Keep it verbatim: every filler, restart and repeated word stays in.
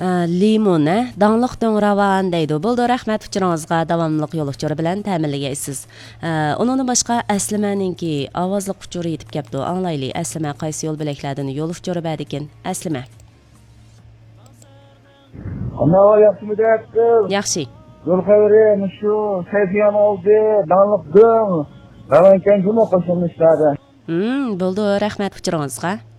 Limon, dağlıq döngravon deydi. Bo'ldi, rahmat uchuringizga davomliq yo'l uchuri bilan ta'minlaysiz. Undan boshqa Aslimaninki ovozli uchuri yetib kelibdi. Anglayli, Aslima qaysi yo'l bilaklardan yo'l uchuri bad ekan? Aslima. Ana yaxshimi deyapsiz? Yaxshi. Yo'l xabari shu sayfiyan oldi, dağlıq döng. Ravankan kimi qo'shilishadi. Hmm, bo'ldi, rahmat uchuringizga.